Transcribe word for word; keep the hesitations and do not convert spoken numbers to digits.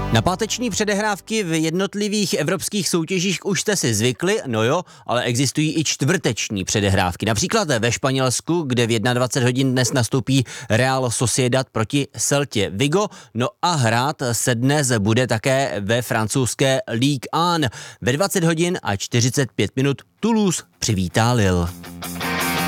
Na páteční předehrávky v jednotlivých evropských soutěžích už jste si zvykli, no jo, ale existují i čtvrteční předehrávky. Například ve Španělsku, kde v dvacet jedna hodin dnes nastoupí Real Sociedad proti Celtě Vigo, no a hrát se dnes bude také ve francouzské Ligue jedna. Ve dvacet hodin a čtyřicet pět minut Toulouse přivítá Lille.